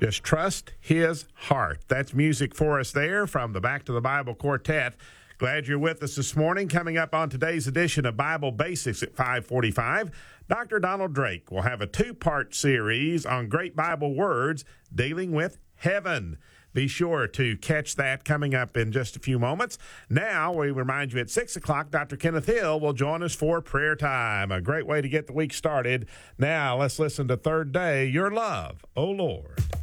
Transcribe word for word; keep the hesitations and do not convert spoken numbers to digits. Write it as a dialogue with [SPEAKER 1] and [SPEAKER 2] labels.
[SPEAKER 1] Just trust his heart. That's music for us there from the Back to the Bible Quartet. Glad you're with us this morning. Coming up on today's edition of Bible Basics at five forty-five, Doctor Donald Drake will have a two-part series on great Bible words dealing with heaven. Be sure to catch that coming up in just a few moments. Now, we remind you at six o'clock, Doctor Kenneth Hill will join us for prayer time. A great way to get the week started. Now, let's listen to Third Day, Your Love, O Lord.